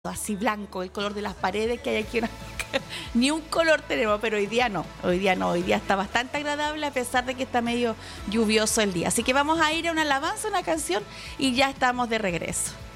así blanco, el color de las paredes que hay aquí. Ni un color tenemos, pero hoy día no. Hoy día está bastante agradable a pesar de que está medio lluvioso el día. Así que vamos a ir a una alabanza, una canción y ya estamos de regreso.